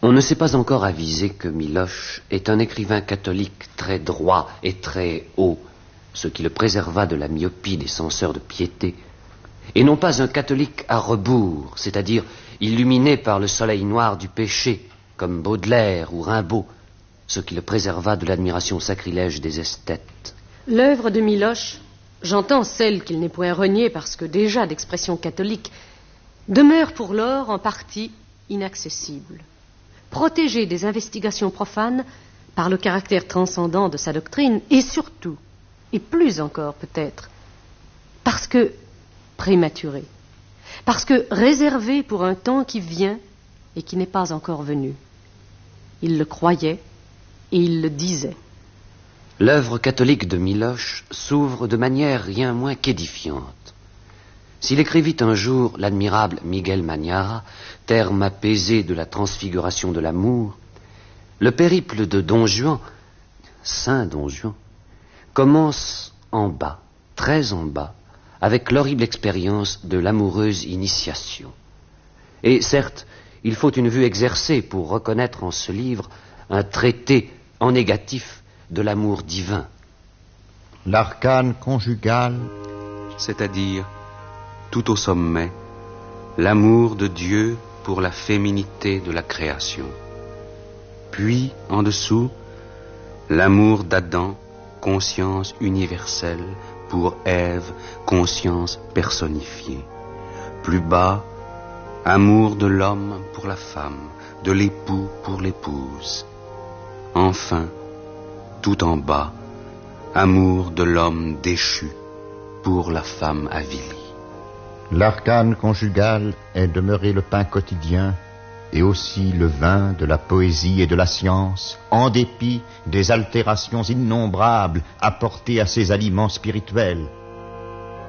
On ne s'est pas encore avisé que Miloche est un écrivain catholique très droit et très haut, ce qui le préserva de la myopie des censeurs de piété, et non pas un catholique à rebours, c'est-à-dire illuminé par le soleil noir du péché, comme Baudelaire ou Rimbaud, ce qui le préserva de l'admiration sacrilège des esthètes. L'œuvre de Miloche, j'entends celle qu'il n'est point reniée parce que déjà d'expression catholique, demeure pour lors en partie inaccessible. Protégée des investigations profanes par le caractère transcendant de sa doctrine et surtout, et plus encore peut-être, parce que prématurée, parce que réservée pour un temps qui vient et qui n'est pas encore venu. Il le croyait et il le disait. L'œuvre catholique de Miloche s'ouvre de manière rien moins qu'édifiante. S'il écrivit un jour l'admirable Miguel Magnara, terme apaisé de la transfiguration de l'amour, le périple de Don Juan, Saint Don Juan, commence en bas, très en bas, avec l'horrible expérience de l'amoureuse initiation. Et certes, il faut une vue exercée pour reconnaître en ce livre un traité en négatif de l'amour divin. L'arcane conjugal, c'est-à-dire, tout au sommet, l'amour de Dieu pour la féminité de la création. Puis, en dessous, l'amour d'Adam, conscience universelle, pour Ève, conscience personnifiée. Plus bas, amour de l'homme pour la femme, de l'époux pour l'épouse. Enfin, tout en bas, amour de l'homme déchu pour la femme avilie. l'arcane conjugal est demeuré le pain quotidien et aussi le vin de la poésie et de la science, en dépit des altérations innombrables apportées à ces aliments spirituels.